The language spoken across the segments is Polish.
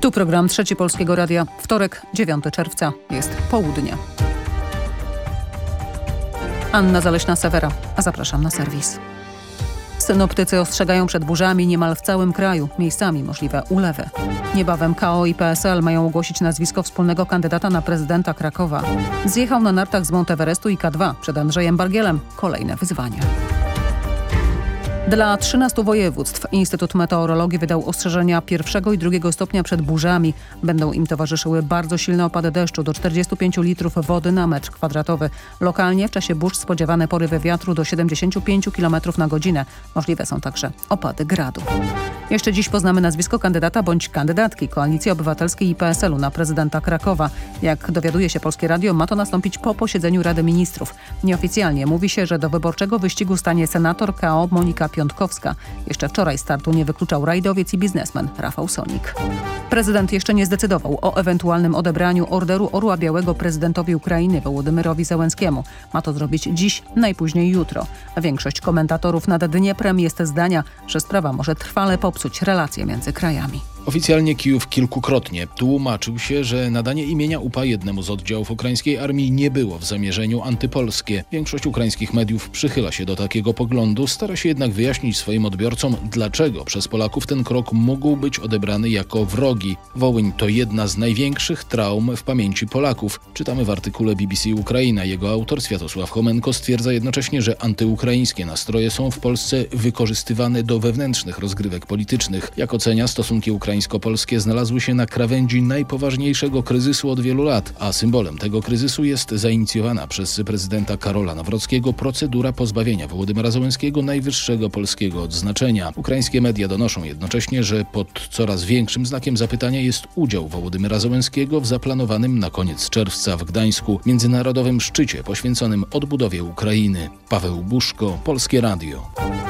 Tu program Trzeci Polskiego Radia. Wtorek, 9 czerwca. Jest południe. Anna Zaleśna-Sewera, a zapraszam na serwis. Synoptycy ostrzegają przed burzami niemal w całym kraju. Miejscami możliwe ulewy. Niebawem KO i PSL mają ogłosić nazwisko wspólnego kandydata na prezydenta Krakowa. Zjechał na nartach z Mount Everestu i K2 przed Andrzejem Bargielem. Kolejne wyzwanie. Dla 13 województw Instytut Meteorologii wydał ostrzeżenia 1. i 2. stopnia przed burzami. Będą im towarzyszyły bardzo silne opady deszczu do 45 litrów wody na metr kwadratowy. Lokalnie w czasie burz spodziewane porywy wiatru do 75 km na godzinę. Możliwe są także opady gradu. Jeszcze dziś poznamy nazwisko kandydata bądź kandydatki Koalicji Obywatelskiej i PSL-u na prezydenta Krakowa. Jak dowiaduje się Polskie Radio, ma to nastąpić po posiedzeniu Rady Ministrów. Nieoficjalnie mówi się, że do wyborczego wyścigu stanie senator KO Monika Piątkowska. Jeszcze wczoraj startu nie wykluczał rajdowiec i biznesmen Rafał Sonik. Prezydent jeszcze nie zdecydował o ewentualnym odebraniu Orderu Orła Białego prezydentowi Ukrainy Wołodymyrowi Zełenskiemu. Ma to zrobić dziś, najpóźniej jutro. Większość komentatorów nad Dnieprem jest zdania, że sprawa może trwale popsuć relacje między krajami. Oficjalnie Kijów kilkukrotnie tłumaczył się, że nadanie imienia UPA jednemu z oddziałów ukraińskiej armii nie było w zamierzeniu antypolskie. Większość ukraińskich mediów przychyla się do takiego poglądu, stara się jednak wyjaśnić swoim odbiorcom, dlaczego przez Polaków ten krok mógł być odebrany jako wrogi. Wołyń to jedna z największych traum w pamięci Polaków. Czytamy w artykule BBC Ukraina. Jego autor Światosław Chomenko stwierdza jednocześnie, że antyukraińskie nastroje są w Polsce wykorzystywane do wewnętrznych rozgrywek politycznych. Jak ocenia, stosunki ukraińsko-polskie znalazły się na krawędzi najpoważniejszego kryzysu od wielu lat, a symbolem tego kryzysu jest zainicjowana przez prezydenta Karola Nawrockiego procedura pozbawienia Wołodymyra Zełenskiego najwyższego polskiego odznaczenia. Ukraińskie media donoszą jednocześnie, że pod coraz większym znakiem zapytania jest udział Wołodymyra Zełenskiego w zaplanowanym na koniec czerwca w Gdańsku międzynarodowym szczycie poświęconym odbudowie Ukrainy. Paweł Buszko, Polskie Radio.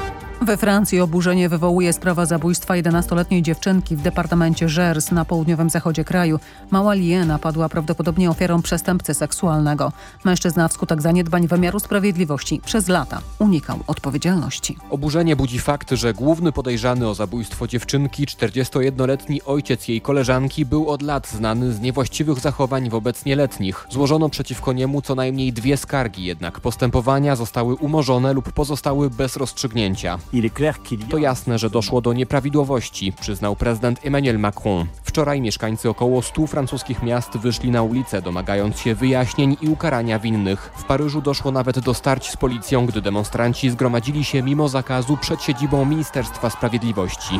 We Francji oburzenie wywołuje sprawa zabójstwa 11-letniej dziewczynki w departamencie Gers na południowym zachodzie kraju. Mała Liena padła prawdopodobnie ofiarą przestępcy seksualnego. Mężczyzna wskutek zaniedbań wymiaru sprawiedliwości przez lata unikał odpowiedzialności. Oburzenie budzi fakt, że główny podejrzany o zabójstwo dziewczynki, 41-letni ojciec jej koleżanki, był od lat znany z niewłaściwych zachowań wobec nieletnich. Złożono przeciwko niemu co najmniej 2 skargi, jednak postępowania zostały umorzone lub pozostały bez rozstrzygnięcia. To jasne, że doszło do nieprawidłowości, przyznał prezydent Emmanuel Macron. Wczoraj mieszkańcy około 100 francuskich miast wyszli na ulicę, domagając się wyjaśnień i ukarania winnych. W Paryżu doszło nawet do starć z policją, gdy demonstranci zgromadzili się mimo zakazu przed siedzibą Ministerstwa Sprawiedliwości.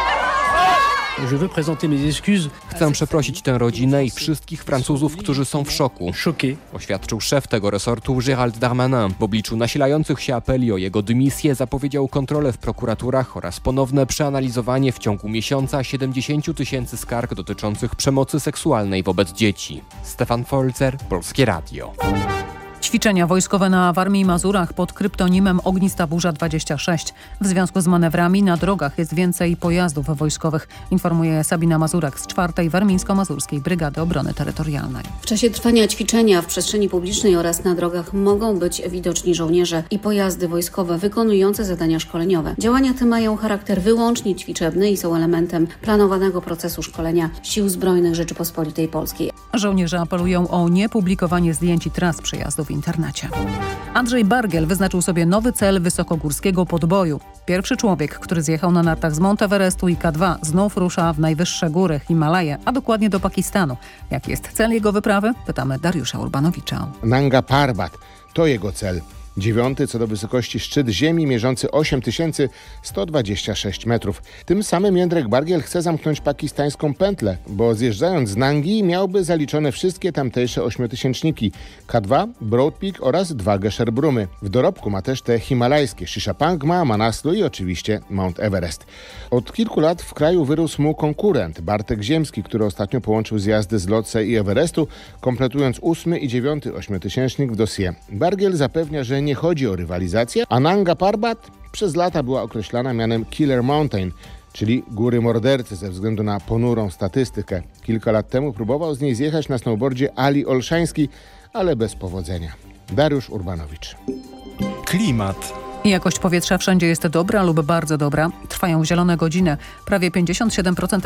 Chcę przeprosić tę rodzinę i wszystkich Francuzów, którzy są w szoku, oświadczył szef tego resortu Gérald Darmanin. W obliczu nasilających się apeli o jego dymisję zapowiedział kontrolę w prokuraturach oraz ponowne przeanalizowanie w ciągu miesiąca 70 000 skarg dotyczących przemocy seksualnej wobec dzieci. Stefan Folzer, Polskie Radio. Ćwiczenia wojskowe na Warmii i Mazurach pod kryptonimem Ognista Burza 26. W związku z manewrami na drogach jest więcej pojazdów wojskowych, informuje Sabina Mazurek z 4. Warmińsko-Mazurskiej Brygady Obrony Terytorialnej. W czasie trwania ćwiczenia w przestrzeni publicznej oraz na drogach mogą być widoczni żołnierze i pojazdy wojskowe wykonujące zadania szkoleniowe. Działania te mają charakter wyłącznie ćwiczebny i są elementem planowanego procesu szkolenia Sił Zbrojnych Rzeczypospolitej Polskiej. Żołnierze apelują o niepublikowanie zdjęć i tras przejazdów w internecie. Andrzej Bargiel wyznaczył sobie nowy cel wysokogórskiego podboju. Pierwszy człowiek, który zjechał na nartach z Mount Everestu i K2, znów rusza w najwyższe góry Himalaje, a dokładnie do Pakistanu. Jaki jest cel jego wyprawy? Pytamy Dariusza Urbanowicza. Nanga Parbat to jego cel. 9. co do wysokości szczyt ziemi mierzący 8126 metrów. Tym samym Jędrek Bargiel chce zamknąć pakistańską pętlę, bo zjeżdżając z Nangi miałby zaliczone wszystkie tamtejsze 8-tysięczniki K2, Broad Peak oraz 2 Gesherbrumy. W dorobku ma też te himalajskie Shishapangma, Manaslu i oczywiście Mount Everest. Od kilku lat w kraju wyrósł mu konkurent Bartek Ziemski, który ostatnio połączył zjazdy z Lhotse i Everestu, kompletując 8. i 9. 8-tysięcznik w dossier. Bargiel zapewnia, że nie chodzi o rywalizację, a Nanga Parbat przez lata była określana mianem Killer Mountain, czyli góry mordercy ze względu na ponurą statystykę. Kilka lat temu próbował z niej zjechać na snowboardzie Ali Olszański, ale bez powodzenia. Dariusz Urbanowicz. Klimat. Jakość powietrza wszędzie jest dobra lub bardzo dobra. Trwają zielone godziny. Prawie 57%